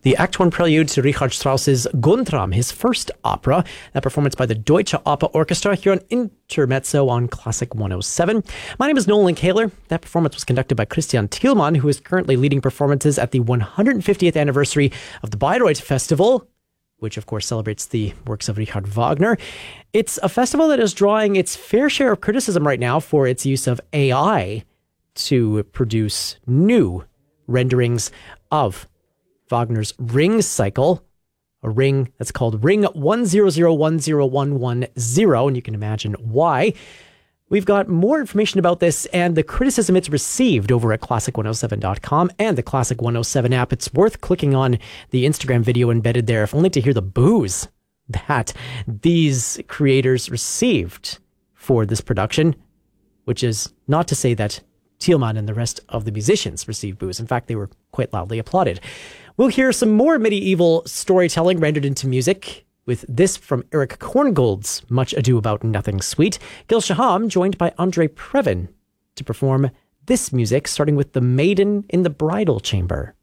The Act 1 prelude to Richard Strauss's Guntram, his first opera. That performance by the Deutsche Oper Orchestra here on Intermezzo on Classic 107. My name is Nolan Kaler. That performance was conducted by Christian Thielmann, who is currently leading performances at the 150th anniversary of the Bayreuth Festival, which of course celebrates the works of Richard Wagner. It's a festival that is drawing its fair share of criticism right now for its use of AI to produce new renderings of Wagner's Ring cycle, a ring that's called Ring 100101110, and you can imagine why. We've got more information about this and the criticism it's received over at classic107.com and the Classic 107 app. It's worth clicking on the Instagram video embedded there, if only to hear the boos that these creators received for this production, which is not to say that Thielmann and the rest of the musicians received boos. In fact, they were quite loudly applauded. We'll hear some more medieval storytelling rendered into music with this from Eric Korngold's Much Ado About Nothing Sweet. Gil Shaham joined by Andre Previn to perform this music, starting with The Maiden in the Bridal Chamber.